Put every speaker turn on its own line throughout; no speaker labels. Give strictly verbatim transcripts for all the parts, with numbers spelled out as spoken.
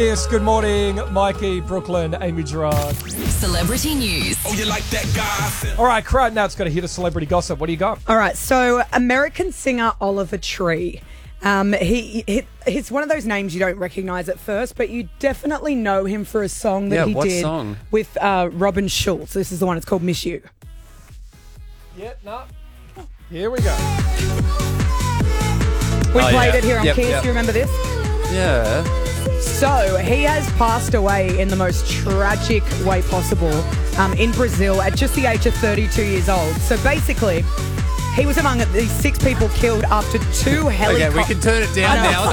Yes, good morning, Mikey, Brooklyn, Amy Gerard.
Celebrity news.
Oh, you like that gossip?
All right, right now it's got to hit a celebrity gossip. What do you got?
All right, so American singer Oliver Tree. Um, he, he He's one of those names you don't recognise at first, but you definitely know him for a song that
Yeah,
he
what
did
song?
with uh, Robin Schulz. This is the one. It's called Miss You.
Yeah, no. Here we go.
We
Oh,
played
yeah.
it here on
Yep,
Kiss.
yep.
Do you remember this?
Yeah.
So he has passed away in the most tragic way possible um, in Brazil at just the age of thirty-two years old. So basically, he was among these six people killed after two helicopters.
Okay, we can turn it down now.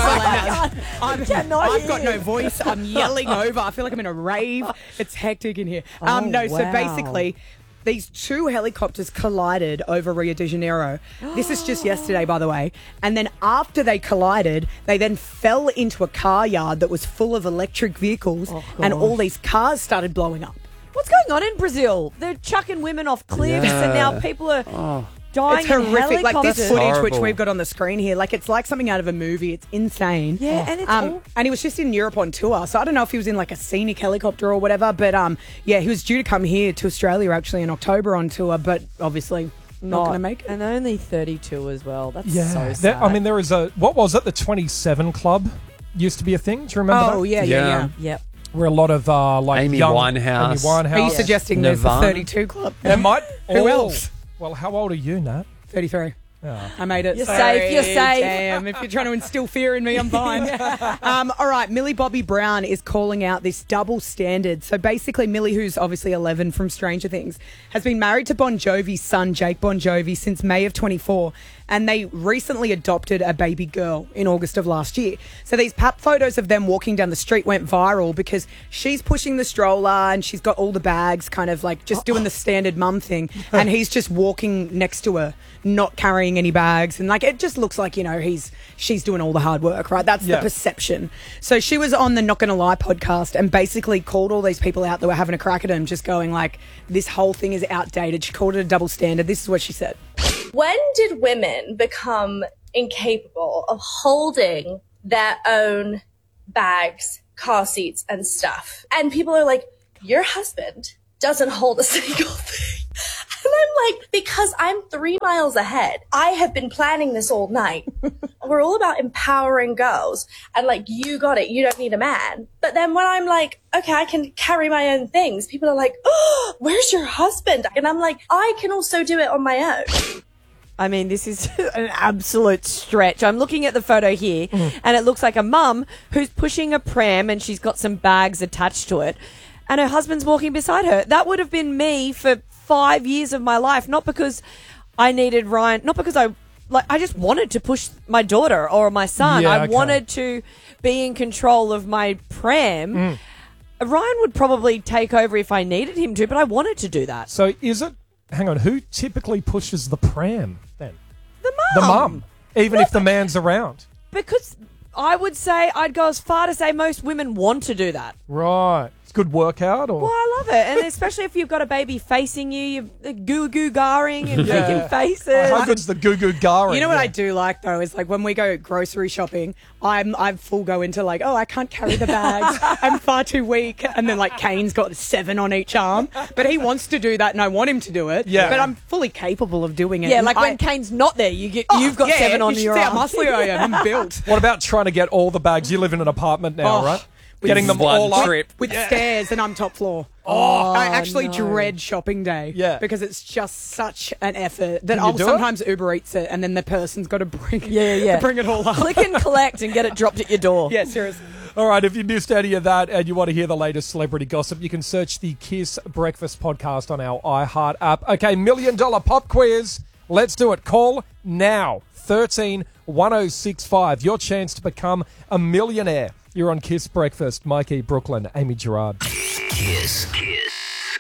I'm, I've got no voice. I'm yelling over. I feel like I'm in a rave. It's hectic in here. Um,
Oh,
no, so
wow.
basically, these two helicopters collided over Rio de Janeiro. This is just yesterday, by the way. And then after they collided, they then fell into a car yard that was full of electric vehicles, and all these cars started blowing up.
What's going on in Brazil? They're chucking women off cliffs,
Yeah.
and now people are dying
It's
in
horrific. Like this
helicopters.
footage, which
horrible.
we've got on the screen here, like it's like something out of a movie. It's insane.
Yeah, and it's
um,
all-
and he was just in Europe on tour, so I don't know if he was in like a scenic helicopter or whatever. But um, yeah, he was due to come here to Australia actually in October on tour, but obviously not going to make it.
And only thirty-two as well. That's
Yeah.
so
There-
sad.
I mean, there is a, what was it? The twenty-seven Club used to be a thing. Do you remember
Oh
that?
yeah, yeah,
Yeah.
yeah.
Yep.
Where a lot of uh, like
Amy
young
Winehouse.
Amy Winehouse.
Are you suggesting there's the
Nirvana.
thirty-two club?
There might.
Who
oh.
else?
Well, how old are you, Nat?
thirty-three.
Oh.
I made it.
You're
Sorry.
safe, you're safe.
Damn, if you're trying to instill fear in me, I'm fine. um, all right, Millie Bobby Brown is calling out this double standard. So basically, Millie, who's obviously eleven from Stranger Things, has been married to Bon Jovi's son, Jake Bon Jovi, since May of twenty-four. And they recently adopted a baby girl in August of last year. So these pap photos of them walking down the street went viral because she's pushing the stroller and she's got all the bags, kind of like just doing the standard mum thing. And he's just walking next to her, not carrying any bags. And like, it just looks like, you know, he's, she's doing all the hard work, right? That's
Yeah.
the perception. So she was on the Not Gonna Lie podcast and basically called all these people out that were having a crack at him, just going like, this whole thing is outdated. She called it a double standard. This is what she said.
When did women become incapable of holding their own bags, car seats, and stuff? And people are like, your husband doesn't hold a single thing. And I'm like, because I'm three miles ahead. I have been planning this all night. We're all about empowering girls. And like, you got it. You don't need a man. But then when I'm like, okay, I can carry my own things, people are like, oh, where's your husband? And I'm like, I can also do it on my own.
I mean, this is an absolute stretch. I'm looking at the photo here, and it looks like a mum who's pushing a pram, and she's got some bags attached to it, and her husband's walking beside her. That would have been me for five years of my life, not because I needed Ryan, not because I like I just wanted to push my daughter or my son.
Yeah,
I
okay.
wanted to be in control of my pram. Ryan would probably take over if I needed him to, but I wanted to do that.
So is it, hang on, who typically pushes the pram then?
The mum.
The mum. Even if the man's around.
Because I would say, I'd go as far to say most women want to do that.
Right. It's a good workout or?
Well, I love it. And especially if you've got a baby facing you, you're goo goo garring and
Yeah.
making faces.
How good's the goo goo garing?
You know what
yeah.
I do like though is like when we go grocery shopping, I'm I full go into like, oh, I can't carry the bags. I'm far too weak. And then like Kane's got seven on each arm, but he wants to do that and I want him to do it.
Yeah.
But I'm fully capable of doing it.
yeah,
And
like
I-
when Kane's not there, you get,
Oh,
you've got
yeah,
seven on
you
your
should see
arm.
how muscly I am. I'm built.
What about trying to get all the bags? You live in an apartment now,
Oh,
right?
with
Getting them
one
all up.
trip.
With stairs and I'm top floor. Oh, I actually
no.
dread shopping day.
Yeah.
Because it's just such an effort that
Can you
I'll
do it?
sometimes Uber Eats it and then the person's got to bring
Yeah, yeah.
to bring it all up.
Click and collect and get it dropped at your door.
Yeah, seriously.
All right, if you missed any of that and you want to hear the latest celebrity gossip, you can search the Kiss Breakfast podcast on our iHeart app. Okay, million dollar pop quiz. Let's do it. Call now. thirteen one oh six five. Your chance to become a millionaire. You're on Kiss Breakfast. Mikey, Brooklyn, Amy Gerard.
Kiss. Kiss.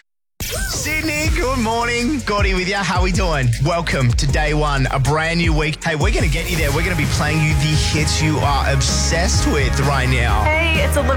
Sydney, good morning. Gordy with you. How we doing? Welcome to day one, a brand new week. Hey, we're going to get you there. We're going to be playing you the hits you are obsessed with right now.
Hey, it's Olivia